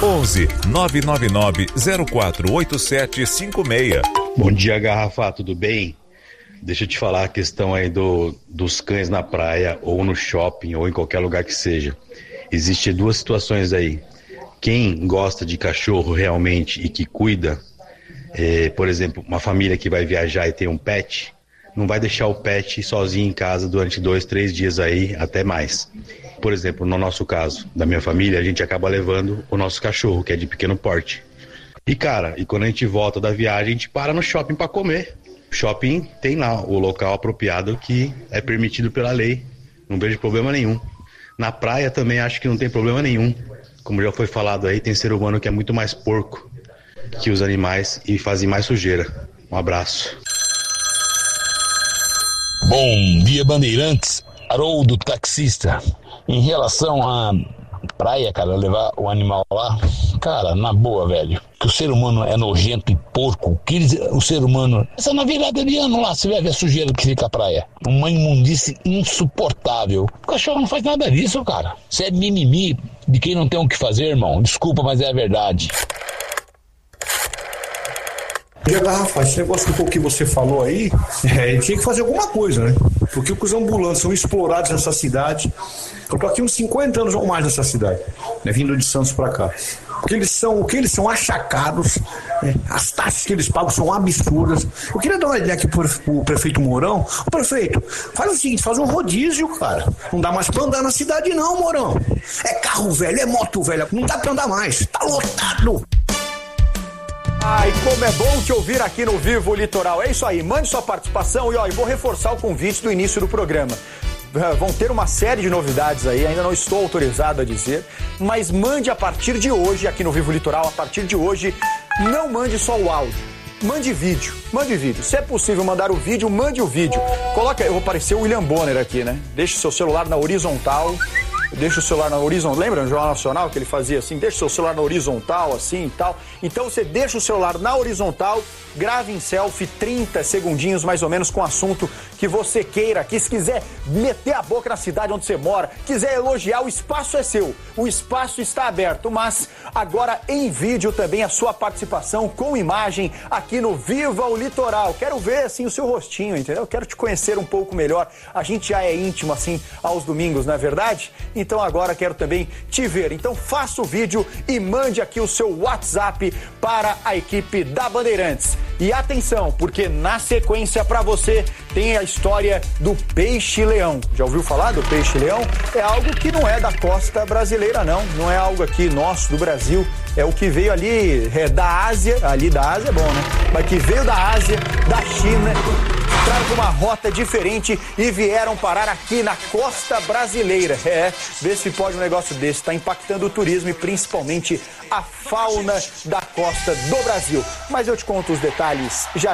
11 999 048756. Bom dia, Garrafa, tudo bem? Deixa eu te falar a questão aí dos cães na praia ou no shopping ou em qualquer lugar que seja. Existem duas situações aí. Quem gosta de cachorro realmente e que cuida, por exemplo, uma família que vai viajar e tem um pet, não vai deixar o pet sozinho em casa durante 2, 3 dias aí, até mais. Por exemplo, no nosso caso, da minha família, a gente acaba levando o nosso cachorro, que é de pequeno porte. E quando a gente volta da viagem, a gente para no shopping para comer. O shopping tem lá o local apropriado que é permitido pela lei. Não vejo problema nenhum. Na praia também acho que não tem problema nenhum. Como já foi falado aí, tem ser humano que é muito mais porco que os animais e fazem mais sujeira. Um abraço. Bom dia, Bandeirantes. Haroldo, taxista. Em relação à praia, cara, levar o animal lá, cara, na boa, velho, que o ser humano é nojento e porco, o ser humano, essa na virada de ano lá, você vai ver a sujeira que fica a praia, uma imundice insuportável. O cachorro não faz nada disso, cara. Você é mimimi de quem não tem o que fazer, irmão. Desculpa, mas é a verdade. Garrafa, esse negócio que você falou aí, tinha que fazer alguma coisa, né? Porque os ambulantes são explorados nessa cidade. Eu tô aqui uns 50 anos ou mais nessa cidade, né, vindo de Santos pra cá. O que eles são achacados, né? As taxas que eles pagam são absurdas. Eu queria dar uma ideia aqui pro prefeito Mourão. Ô prefeito, faz o seguinte, faz um rodízio, cara. Não dá mais pra andar na cidade não, Mourão. É carro velho, é moto velha, não dá pra andar mais, tá lotado. Ai, como é bom te ouvir aqui no Vivo Litoral. É isso aí, mande sua participação e vou reforçar o convite do início do programa. Vão ter uma série de novidades aí, ainda não estou autorizado a dizer, mas mande a partir de hoje, aqui no Vivo Litoral, a partir de hoje, não mande só o áudio, mande vídeo. Se é possível mandar o vídeo, mande o vídeo. Eu vou parecer o William Bonner aqui, né? Deixe seu celular na horizontal. Deixa o celular na horizontal, lembra no Jornal Nacional que ele fazia assim, deixa o seu celular na horizontal, assim e tal. Então você deixa o celular na horizontal, grave em selfie 30 segundinhos mais ou menos com o assunto que você queira aqui. Se quiser meter a boca na cidade onde você mora, quiser elogiar, o espaço é seu, o espaço está aberto, mas agora em vídeo também a sua participação com imagem aqui no Viva o Litoral. Quero ver assim o seu rostinho, entendeu? Quero te conhecer um pouco melhor. A gente já é íntimo assim aos domingos, não é verdade? Então agora quero também te ver. Então faça o vídeo e mande aqui o seu WhatsApp para a equipe da Bandeirantes. E atenção, porque na sequência para você tem a história do peixe-leão. Já ouviu falar do peixe-leão? É algo que não é da costa brasileira, não é algo aqui nosso, do Brasil. É o que veio ali da Ásia, ali da Ásia é bom, né? Mas que veio da Ásia, da China, entraram com uma rota diferente e vieram parar aqui na costa brasileira. Vê se pode um negócio desse, está impactando o turismo e principalmente a fauna da costa do Brasil. Mas eu te conto os detalhes já.